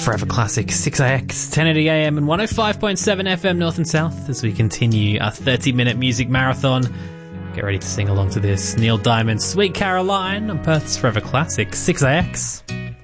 Forever Classic 6AX, 1080am and 105.7 FM North and South as we continue our 30-minute music marathon. Get ready to sing along to this. Neil Diamond's Sweet Caroline on Perth's Forever Classic 6AX.